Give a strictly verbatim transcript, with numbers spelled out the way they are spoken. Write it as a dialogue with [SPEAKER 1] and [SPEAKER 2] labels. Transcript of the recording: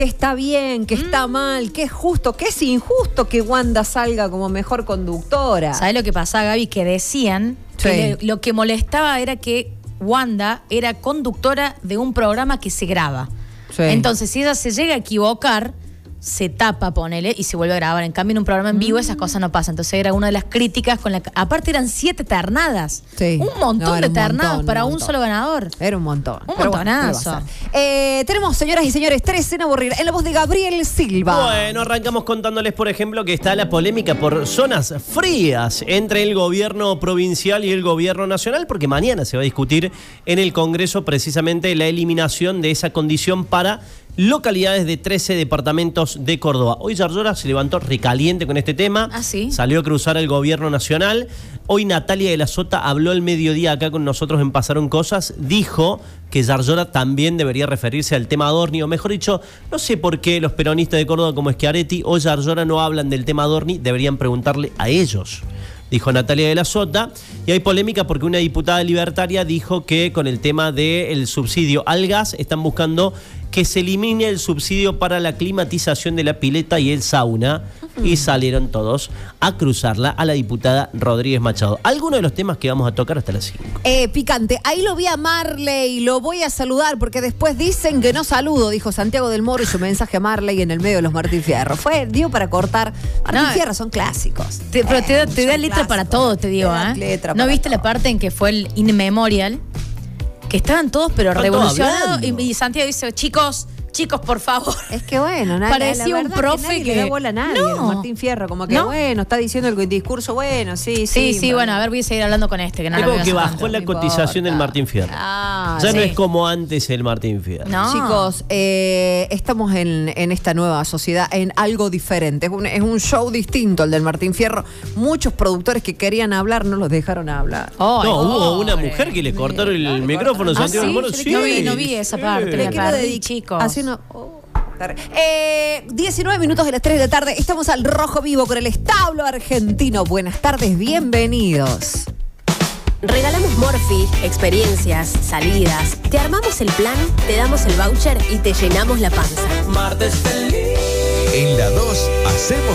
[SPEAKER 1] que está bien, que está mal, que es justo, que es injusto que Wanda salga como mejor conductora.
[SPEAKER 2] ¿Sabés lo que pasaba, Gaby? Que decían
[SPEAKER 1] Sí.
[SPEAKER 2] que le- lo que molestaba era que Wanda era conductora de un programa que se graba.
[SPEAKER 1] Sí.
[SPEAKER 2] Entonces, si ella se llega a equivocar, se tapa, ponele, y se vuelve a grabar. En cambio, en un programa en vivo, esas cosas no pasan. Entonces, era una de las críticas con la... Aparte, eran siete ternadas.
[SPEAKER 1] Sí.
[SPEAKER 2] Un montón
[SPEAKER 1] No, era
[SPEAKER 2] de
[SPEAKER 1] un
[SPEAKER 2] ternadas
[SPEAKER 1] montón,
[SPEAKER 2] para
[SPEAKER 1] un
[SPEAKER 2] un
[SPEAKER 1] montón.
[SPEAKER 2] solo ganador.
[SPEAKER 1] Era un montón.
[SPEAKER 2] Un
[SPEAKER 1] Pero bueno,
[SPEAKER 2] montonazo.
[SPEAKER 1] ¿qué va a hacer? Eh, tenemos, señoras y señores, tres en aburrir. En la voz de Gabriel Silva.
[SPEAKER 3] Bueno, arrancamos contándoles, por ejemplo, que está la polémica por zonas frías entre el gobierno provincial y el gobierno nacional, porque mañana se va a discutir en el Congreso precisamente la eliminación de esa condición para localidades de trece departamentos de Córdoba. Hoy Yarlora se levantó recaliente con este tema.
[SPEAKER 2] ¿Ah, sí?
[SPEAKER 3] Salió a cruzar el gobierno nacional. Hoy Natalia de la Sota habló al mediodía acá con nosotros en Pasaron Cosas. Dijo que Yarlora también debería referirse al tema Adorni, o mejor dicho, no sé por qué los peronistas de Córdoba como Schiaretti o Yarlora no hablan del tema Adorni, deberían preguntarle a ellos, dijo Natalia de la Sota. Y hay polémica porque una diputada libertaria dijo que con el tema del subsidio al gas están buscando que se elimine el subsidio para la climatización de la pileta y el sauna. Y salieron todos a cruzarla a la diputada Rodríguez Machado. Algunos de los temas que vamos a tocar hasta las cinco.
[SPEAKER 1] Eh, picante. Ahí lo vi a Marley, lo voy a saludar porque después dicen que no saludo, dijo Santiago del Moro y su mensaje a Marley en el medio de los Martín Fierro. Fue, dio para cortar. Martín
[SPEAKER 2] No,
[SPEAKER 1] Fierro son clásicos.
[SPEAKER 2] Te- pero te da, te da
[SPEAKER 1] son
[SPEAKER 2] letra para
[SPEAKER 1] clásicos.
[SPEAKER 2] todo, te digo,
[SPEAKER 1] Te da
[SPEAKER 2] ¿eh?
[SPEAKER 1] letra
[SPEAKER 2] ¿No
[SPEAKER 1] para
[SPEAKER 2] viste la
[SPEAKER 1] todo.
[SPEAKER 2] parte en que fue el In Memorial? Que estaban todos pero
[SPEAKER 3] Están todos
[SPEAKER 2] revolucionados. Y,
[SPEAKER 3] hablando.
[SPEAKER 2] y Santiago dice, chicos, chicos, por favor.
[SPEAKER 1] Es que bueno, nadie,
[SPEAKER 2] Parecía
[SPEAKER 1] la
[SPEAKER 2] un
[SPEAKER 1] verdad
[SPEAKER 2] profe
[SPEAKER 1] que, nadie
[SPEAKER 2] que-
[SPEAKER 1] le da bola a nadie.
[SPEAKER 2] No.
[SPEAKER 1] Martín Fierro, como que
[SPEAKER 2] ¿No?
[SPEAKER 1] bueno, está diciendo el discurso, bueno, sí, sí.
[SPEAKER 2] Sí, sí,
[SPEAKER 1] pero-
[SPEAKER 2] bueno, a ver, voy a seguir hablando con este, que no
[SPEAKER 3] Es
[SPEAKER 2] lo
[SPEAKER 3] como
[SPEAKER 2] veo
[SPEAKER 3] que
[SPEAKER 2] hace
[SPEAKER 3] bajó
[SPEAKER 2] tanto.
[SPEAKER 3] la
[SPEAKER 1] no
[SPEAKER 3] cotización del
[SPEAKER 1] importa.
[SPEAKER 3] Martín Fierro.
[SPEAKER 1] Ah,
[SPEAKER 3] Ya
[SPEAKER 1] sí.
[SPEAKER 3] no es como antes el Martín Fierro.
[SPEAKER 2] No.
[SPEAKER 1] Chicos, eh, estamos en, en esta nueva sociedad, en algo diferente. Es un, es un show distinto al del Martín Fierro. Muchos productores que querían hablar no los dejaron hablar.
[SPEAKER 2] Ay,
[SPEAKER 3] No, hubo
[SPEAKER 2] pobre.
[SPEAKER 3] una mujer que le cortaron el micrófono a
[SPEAKER 2] ¿Ah,
[SPEAKER 3] Santiago del
[SPEAKER 2] sí?
[SPEAKER 3] Moro.
[SPEAKER 2] No vi, no vi esa parte.
[SPEAKER 3] Sí.
[SPEAKER 2] Me
[SPEAKER 1] quiero
[SPEAKER 2] perdí,
[SPEAKER 1] dedicar-
[SPEAKER 2] chicos.
[SPEAKER 1] Así no- oh, terrible. Eh, diecinueve minutos de las tres de la tarde. Estamos al Rojo Vivo con el establo argentino. Buenas tardes, bienvenidos.
[SPEAKER 4] Regalamos Morphy, experiencias, salidas. Te armamos el plan, te damos el voucher y te llenamos la panza.
[SPEAKER 5] En la dos hacemos